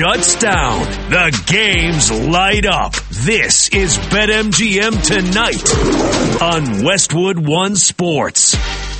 Shuts down. The games light up. This is BetMGM Tonight on Westwood One Sports.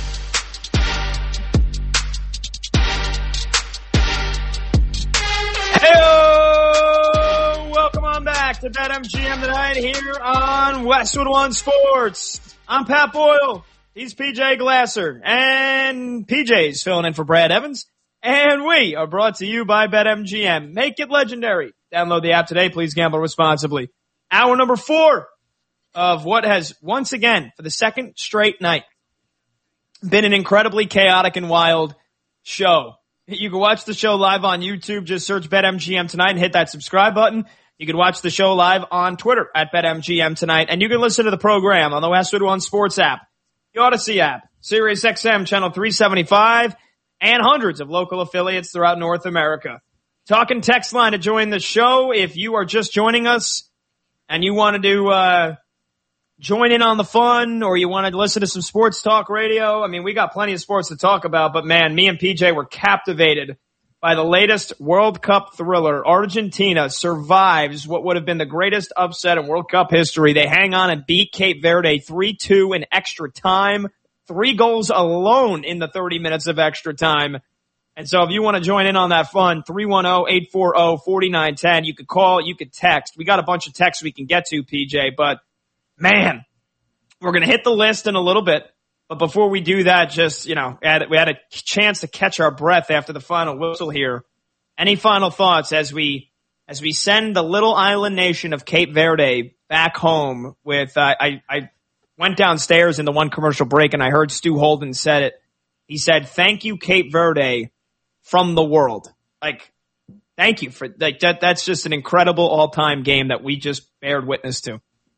Hey-o! Welcome on back to BetMGM Tonight here on Westwood One Sports. I'm Pat Boyle. He's PJ Glasser. And PJ's filling in for Brad Evans. And we are brought to you by BetMGM. Make it legendary. Download the app today. Please gamble responsibly. Hour number 4 of what has once again, for the second straight night, been an incredibly chaotic and wild show. You can watch the show live on YouTube. Just search BetMGM Tonight and hit that subscribe button. You can watch the show live on Twitter at BetMGM Tonight. And you can listen to the program on the Westwood One Sports app, the Odyssey app, Sirius XM Channel 375, and hundreds of local affiliates throughout North America. Talking text line to join the show. If you are just joining us and you wanted to join in on the fun, or you want to listen to some sports talk radio, I mean, we got plenty of sports to talk about, but man, me and PJ were captivated by the latest World Cup thriller. Argentina survives what would have been the greatest upset in World Cup history. They hang on and beat Cape Verde 3-2 in extra time. 3 goals alone in the 30 minutes of extra time. And so if you want to join in on that fun, 310-840-4910. You could call, you could text. We got a bunch of texts we can get to, PJ, but man, we're going to hit the list in a little bit. But before we do that, just, we had a chance to catch our breath after the final whistle here. Any final thoughts as we send the little island nation of Cape Verde back home with, I went downstairs in the one commercial break and I heard Stu Holden said it. He said, "Thank you, Cape Verde, from the world." Like, thank you for that's just an incredible all-time game that we just bared witness to.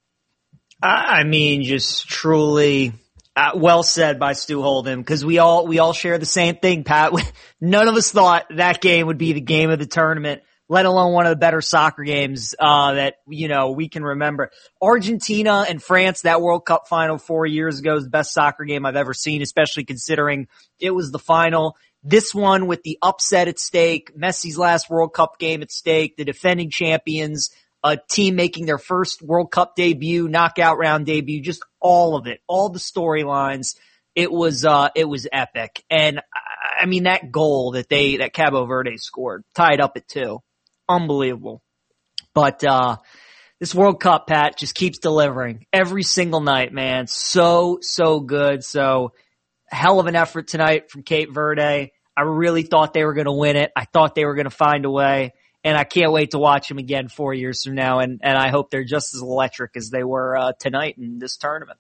I mean, just truly well said by Stu Holden, because we all share the same thing, Pat. None of us thought that game would be the game of the tournament, let alone one of the better soccer games that, we can remember. Argentina and France, that World Cup final 4 years ago, is the best soccer game I've ever seen, especially considering it was the final. This one with the upset at stake, Messi's last World Cup game at stake, the defending champions, a team making their first World Cup debut, knockout round debut, just all of it, all the storylines. It was epic. And I mean, that goal that Cabo Verde scored, tied up at 2. Unbelievable. But this World Cup, Pat, just keeps delivering every single night, man. So good. So hell of an effort tonight from Cape Verde. I really thought they were going to win it. I thought they were going to find a way. And I can't wait to watch them again 4 years from now. And I hope they're just as electric as they were tonight in this tournament.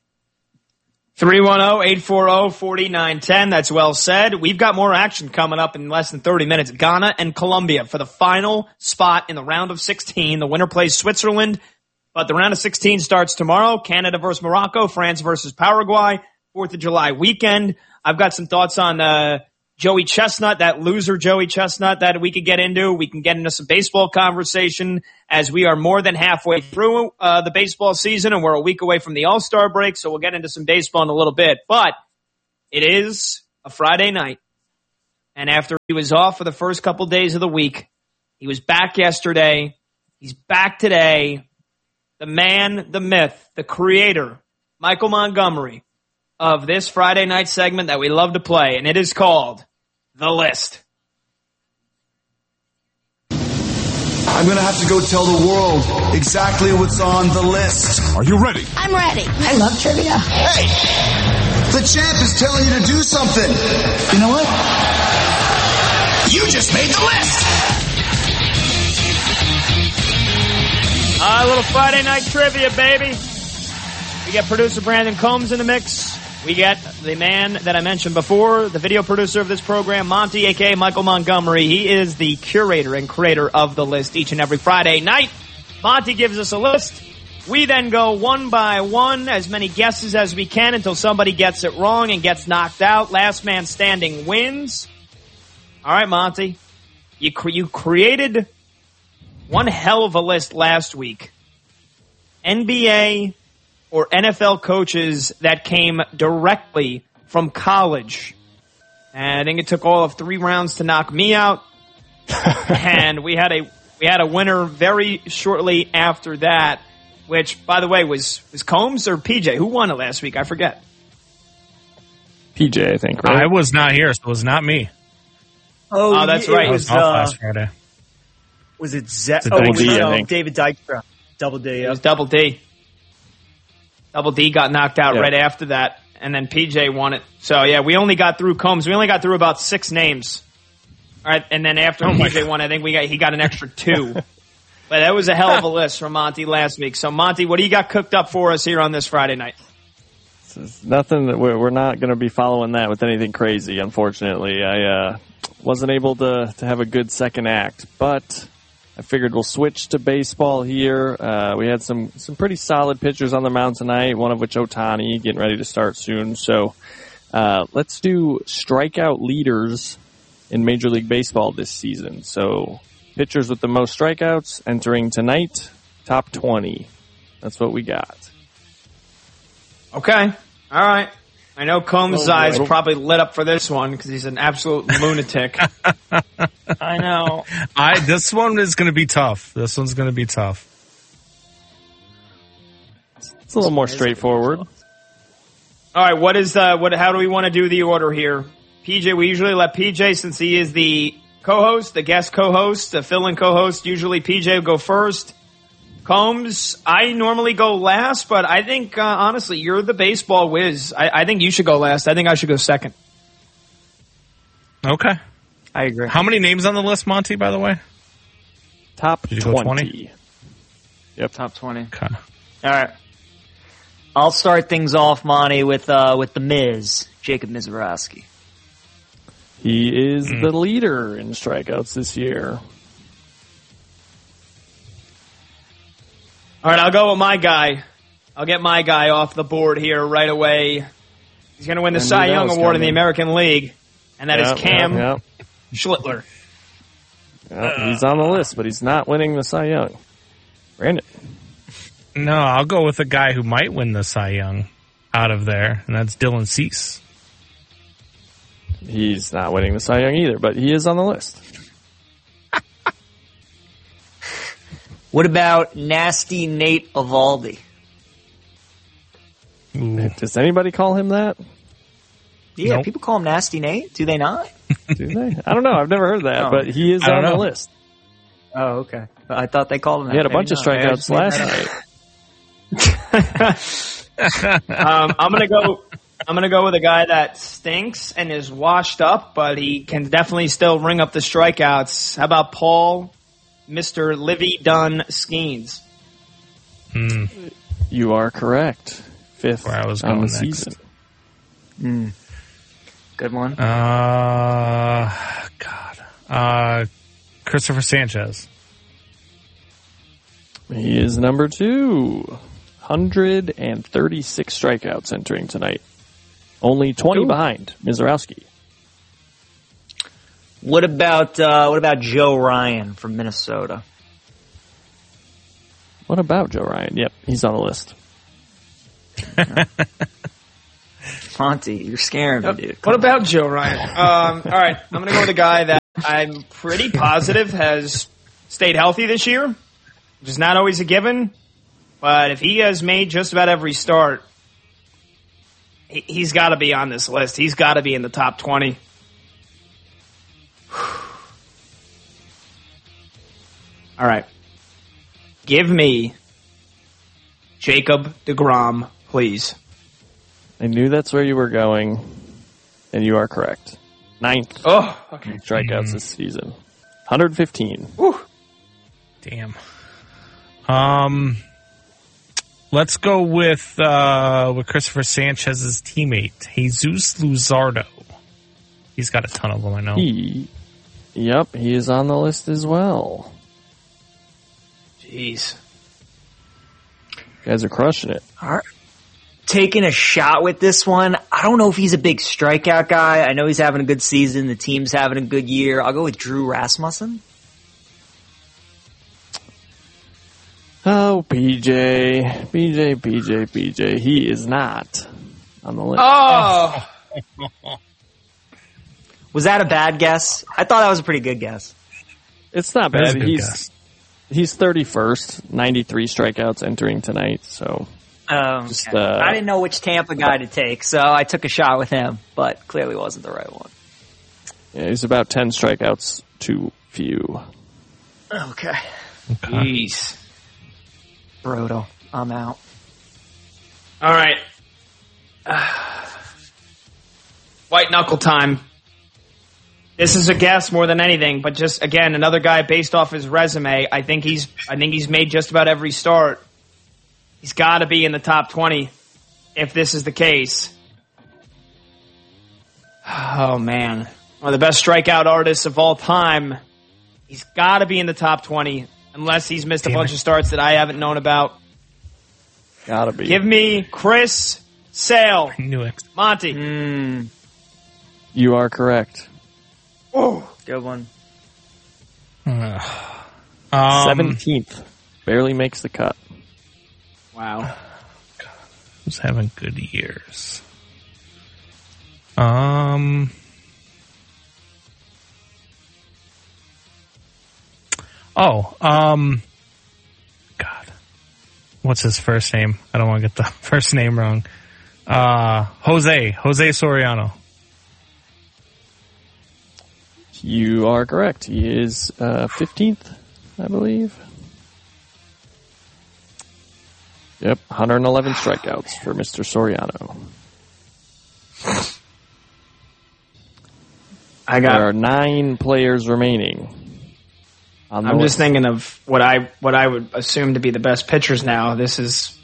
310-840-4910. That's well said. We've got more action coming up in less than 30 minutes. Ghana and Colombia for the final spot in the round of 16. The winner plays Switzerland, but the round of 16 starts tomorrow. Canada versus Morocco, France versus Paraguay, 4th of July weekend. I've got some thoughts on Joey Chestnut, that loser Joey Chestnut that we could get into. We can get into some baseball conversation as we are more than halfway through the baseball season, and we're a week away from the All-Star break, so we'll get into some baseball in a little bit. But it is a Friday night, and after he was off for the first couple days of the week, he was back yesterday. He's back today. The man, the myth, the creator, Michael Montgomery, of this Friday night segment that we love to play, and it is called The List. I'm going to have to go tell the world exactly what's on the list. Are you ready? I'm ready. I love trivia. Hey, the champ is telling you to do something. You know what? You just made the list. A little Friday night trivia, baby. We got producer Brandon Combs in the mix. We get the man that I mentioned before, the video producer of this program, Monty, a.k.a. Michael Montgomery. He is the curator and creator of the list each and every Friday night. Monty gives us a list. We then go one by one, as many guesses as we can until somebody gets it wrong and gets knocked out. Last man standing wins. All right, Monty. You created one hell of a list last week. NBA or NFL coaches that came directly from college. And I think it took all of 3 rounds to knock me out. And we had a We had a winner very shortly after that, which, by the way, was Combs or PJ? Who won it last week? I forget. PJ, I think, right? I was not here, so it was not me. Oh, that's right. I was off last Friday. Was it Double D, I think. David Dykstra. Double D, It was Double D. Double D got knocked out right after that, and then PJ won it. So, yeah, we only got through Combs. We only got through about 6 names. All right, and then after PJ won, I think he got an extra 2. But that was a hell of a list from Monty last week. So, Monty, what do you got cooked up for us here on this Friday night? Nothing that we're not going to be following that with anything crazy, unfortunately. I wasn't able to have a good second act, but I figured we'll switch to baseball here. We had some pretty solid pitchers on the mound tonight, one of which Ohtani, getting ready to start soon. So let's do strikeout leaders in Major League Baseball this season. So pitchers with the most strikeouts entering tonight, top 20. That's what we got. Okay. All right. I know Combs' eyes probably lit up for this one because he's an absolute lunatic. I know. This one is going to be tough. This one's going to be tough. It's a little more straightforward. All right. How do we want to do the order here? PJ, we usually let PJ, since he is the co-host, the guest co-host, the fill-in co-host. Usually PJ will go first. Combs, I normally go last, but I think, honestly, you're the baseball whiz. I think you should go last. I think I should go second. Okay. I agree. How many names on the list, Monty, by the way? Top Did you go 20. Yep. Top 20. Okay. All right. I'll start things off, Monty, with the Miz, Jacob Mizrachi. He is the leader in strikeouts this year. All right, I'll go with my guy. I'll get my guy off the board here right away. He's going to win the Cy Young Award in the American League, and that is Cam Schlittler. He's on the list, but he's not winning the Cy Young. Brandon. No, I'll go with a guy who might win the Cy Young out of there, and that's Dylan Cease. He's not winning the Cy Young either, but he is on the list. What about Nasty Nate Eovaldi? Ooh. Does anybody call him that? Yeah, Nope. people call him Nasty Nate. Do they not? Do they? I don't know. I've never heard that, but he is on the list. Oh, okay. I thought they called him that. He had a bunch of strikeouts last night. I'm gonna go with a guy that stinks and is washed up, but he can definitely still ring up the strikeouts. How about Paul, Mr. Livy Dunn Skeens? You are correct. 5th Where I was on going the next. season. Good one. Christopher Sanchez. He is number 2. 136 strikeouts entering tonight. Only 20 behind Mizrachi. What about Joe Ryan from Minnesota? What about Joe Ryan? Yep, he's on the list. Monty, you're scaring me, dude. What about Joe Ryan? All right, I'm going to go with a guy that I'm pretty positive has stayed healthy this year, which is not always a given. But if he has made just about every start, he's got to be on this list. He's got to be in the top 20. All right. Give me Jacob deGrom, please. I knew that's where you were going, and you are correct. 9th strikeouts this season. 115. Whew. Damn. Let's go with Christopher Sanchez's teammate, Jesus Luzardo. He's got a ton of them, I know. He is on the list as well. Jeez. You guys are crushing it. All right. Taking a shot with this one. I don't know if he's a big strikeout guy. I know he's having a good season. The team's having a good year. I'll go with Drew Rasmussen. Oh, PJ. He is not on the list. Oh! Was that a bad guess? I thought that was a pretty good guess. It's not That is bad. a good guess. He's 31st, 93 strikeouts entering tonight. So Okay. I didn't know which Tampa guy to take, so I took a shot with him, but clearly wasn't the right one. Yeah, he's about 10 strikeouts too few. Okay. Jeez. Brutal. I'm out. All right. White knuckle time. This is a guess more than anything, but just again another guy based off his resume. I think he's made just about every start. He's got to be in the top 20 if this is the case. Oh man, one of the best strikeout artists of all time. He's got to be in the top 20 unless he's missed a bunch of starts that I haven't known about. Gotta be. Give me Chris Sale. I knew it. Monty. You are correct. Oh, good one. 17th. Barely makes the cut. Wow. Who's having good years? God. What's his first name? I don't want to get the first name wrong. Jose Soriano. You are correct. He is 15th, I believe. Yep, 111 strikeouts for Mr. Soriano. There are 9 players remaining. I'm just thinking of what I would assume to be the best pitchers now. This is,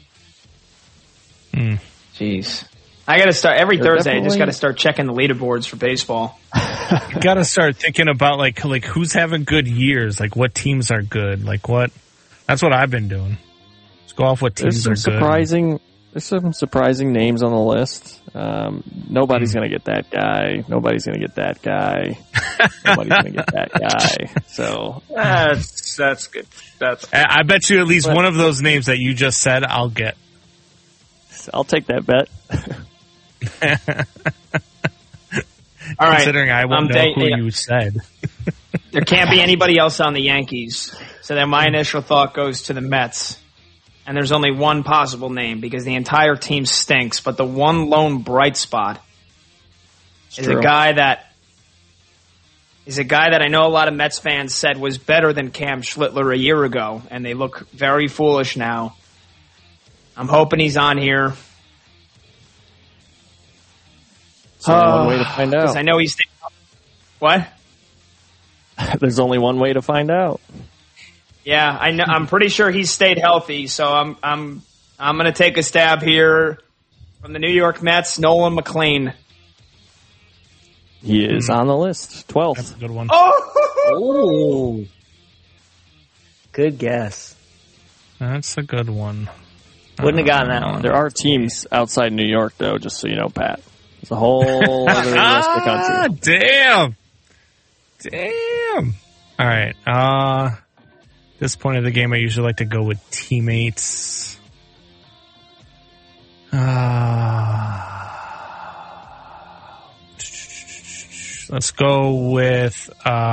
jeez. I got to start every Thursday. I just got to start checking the leaderboards for baseball. You got to start thinking about like who's having good years, like what teams are good, like what. That's what I've been doing. Just go off what teams are good. There's some surprising names on the list. Nobody's going to get that guy. Nobody's going to get that guy. Nobody's going to get that guy. So that's good. I bet you at least one of those names that you just said, I'll get. I'll take that bet. All right. Considering I won't know who you said. There can't be anybody else on the Yankees. So then my initial thought goes to the Mets. And there's only one possible name because the entire team stinks. But the one lone bright spot is a guy that I know a lot of Mets fans said was better than Cam Schlittler a year ago. And they look very foolish now. I'm hoping he's on here. There's only one way to find out. I know he's what? There's only one way to find out. Yeah, I know. I'm pretty sure he's stayed healthy, so I'm going to take a stab here from the New York Mets, Nolan McLean. He is on the list, 12th. That's a good one. Oh, good guess. That's a good one. Wouldn't have gotten that one. There are teams outside New York, though, just so you know, Pat. There's a whole other rest of the country. Damn. All right. At this point of the game, I usually like to go with teammates. Let's go with